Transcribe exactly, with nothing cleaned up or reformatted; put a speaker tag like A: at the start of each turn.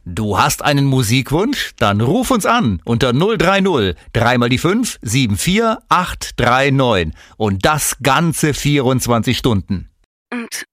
A: Du hast einen Musikwunsch? Dann ruf uns an unter null drei null, drei mal die fünf, sieben vier acht drei neun. Und das ganze vierundzwanzig Stunden.
B: Und